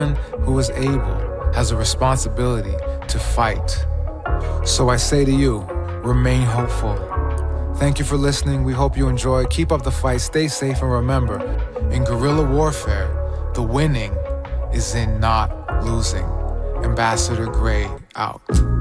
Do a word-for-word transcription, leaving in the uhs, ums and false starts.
who is able has a responsibility to fight. So I say to you, remain hopeful. Thank you for listening. We hope you enjoy. Keep up the fight. Stay safe. And remember, in guerrilla warfare, the winning is in not losing. Ambassador Gray out.